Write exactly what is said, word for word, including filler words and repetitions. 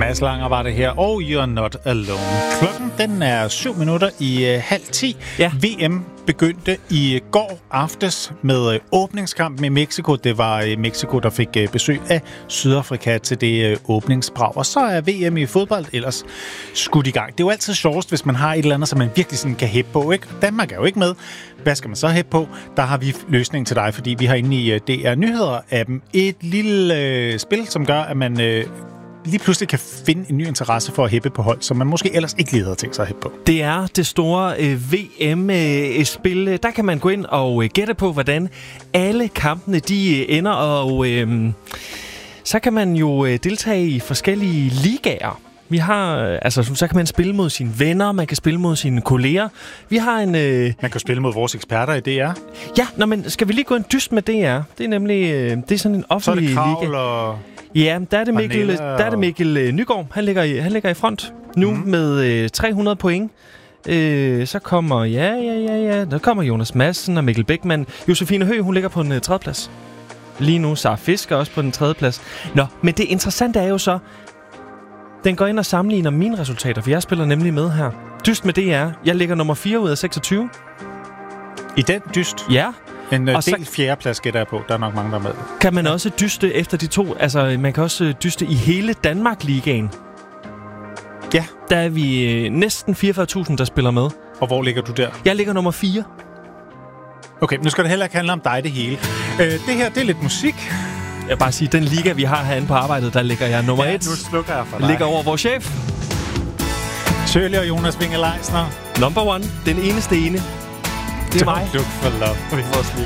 Mads Langer var det her, og You're Not Alone. Klokken den er syv minutter i uh, halv ti. Ja. V M begyndte i går aftes med uh, åbningskampen i Mexico. Det var uh, Mexico, der fik uh, besøg af Sydafrika til det uh, åbningsbrag. Og så er V M i fodbold ellers skudt i gang. Det er jo altid sjovest, hvis man har et eller andet, som man virkelig sådan kan hæppe på, ikke? Danmark er jo ikke med. Hvad skal man så hæppe på? Der har vi løsningen til dig, fordi vi har inde i uh, D R Nyheder-appen et lille uh, spil, som gør, at man uh, lige pludselig kan finde en ny interesse for at hæppe på hold, som man måske ellers ikke lige havde tænkt sig at hæppe på. Det er det store øh, V M-spil. Øh, der kan man gå ind og øh, gætte på, hvordan alle kampene de øh, ender, og øh, så kan man jo øh, deltage i forskellige ligaer. Vi har, altså, så kan man spille mod sine venner, man kan spille mod sine kolleger. Vi har en... Øh... Man kan spille mod vores eksperter i D R. Ja, nå, men skal vi lige gå en dyst med D R? Det er nemlig øh, det er sådan en offentlig liga. Så er det Kravl og... Ja, der er det Mikkel, der er det Mikkel Nygaard. Han ligger i, han ligger i front nu mm. med øh, tre hundrede point. Øh, så kommer, ja, ja, ja, ja, der kommer Jonas Madsen og Mikkel Bækman. Josefine Høgh, hun ligger på en uh, tredje plads. Lige nu Sara Fisker også på den tredje plads. Nå, men det interessante er jo så, den går ind og sammenligner mine resultater, for jeg spiller nemlig med her. Dyst med D R. Jeg ligger nummer fire ud af seksogtyve. I den dyst? Ja. En uh, del så fjerdeplads gætter jeg på. Der er nok mange, der er med. Kan man også dyste efter de to. Altså, man kan også dyste i hele Danmark-ligaen. Ja. Der er vi øh, næsten fireogfyrre tusind, der spiller med. Og hvor ligger du der? Jeg ligger nummer fire. Okay, nu skal det heller ikke handle om dig, det hele. Øh, det her, det er lidt musik. Jeg vil bare sige, den liga, vi har herinde på arbejdet, der ligger jeg nummer ja, et. nu slukker jeg for dig. Ligger over vores chef. Shirley og Jonas Winge Leisner. Number one. Den eneste ene. Det er mig. Don't look for love. Vi får os lige.